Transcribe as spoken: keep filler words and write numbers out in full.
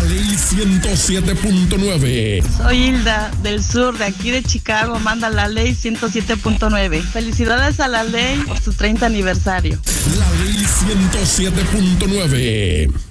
ley ciento siete punto nueve. Soy Hilda, del sur, de aquí de Chicago, manda la ley ciento siete punto nueve. Felicidades a la ley por su treinta aniversario. La ley ciento siete punto nueve.